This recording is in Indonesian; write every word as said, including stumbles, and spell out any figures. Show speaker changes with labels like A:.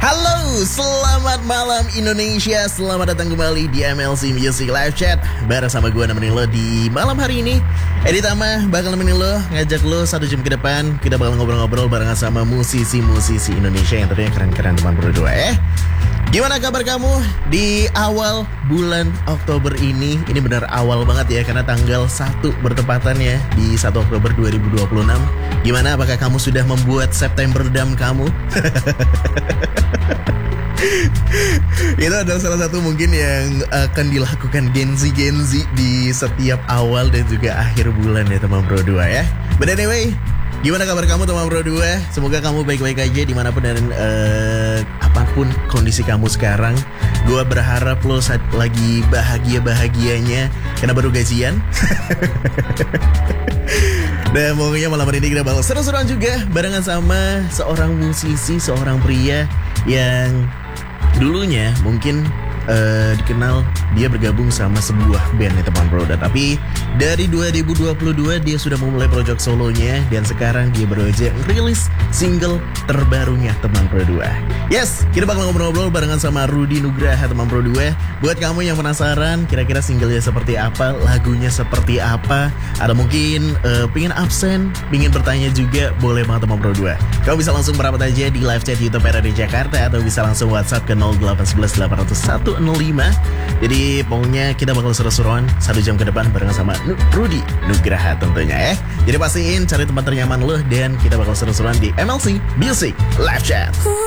A: Halo, selamat malam Indonesia. Selamat datang kembali di M L C Music Live Chat. Bareng sama gue nemenin lo di malam hari ini. Edi Tama bakal nemenin lo, ngajak lo satu jam ke depan. Kita bakal ngobrol-ngobrol barengan sama musisi-musisi Indonesia yang tentunya keren-keren teman berdua ya. Gimana kabar kamu di awal bulan Oktober ini? Ini benar awal banget ya, karena tanggal satu bertepatan ya di satu Oktober dua ribu dua puluh enam. Gimana, apakah kamu sudah membuat September Dam kamu? Itu adalah salah satu mungkin yang akan dilakukan Gen Z Gen Z di setiap awal dan juga akhir bulan ya teman Pro dua ya. But anyway, gimana kabar kamu teman Pro dua? Semoga kamu baik-baik aja dimanapun dan uh, apapun kondisi kamu sekarang. Gue berharap lo saat lagi bahagia-bahagianya karena baru gajian. Dan pokoknya malam hari ini kita bakal seru-seruan juga barengan sama seorang musisi, seorang pria yang dulunya mungkin uh, dikenal dia bergabung sama sebuah band ya teman bro. Tapi dari dua ribu dua puluh dua dia sudah memulai proyek solonya dan sekarang dia baru aja rilis single terbarunya teman Pro dua. Yes, kita bakal ngobrol-ngobrol barengan sama Rudy Nugraha teman Pro dua. Buat kamu yang penasaran kira-kira singlenya seperti apa, lagunya seperti apa, ada mungkin uh, pingin absen, pingin bertanya juga, boleh banget teman Pro dua. Kamu bisa langsung merapat aja di live chat YouTube R R D Jakarta atau bisa langsung WhatsApp ke nol delapan satu satu delapan nol satu nol lima. Jadi pokoknya kita bakal seru-seruan satu jam ke depan barengan sama Rudy Nugraha tentunya ya. Jadi pastiin cari tempat ternyaman lo dan kita bakal seru-seruan di M L C Music Live Chat.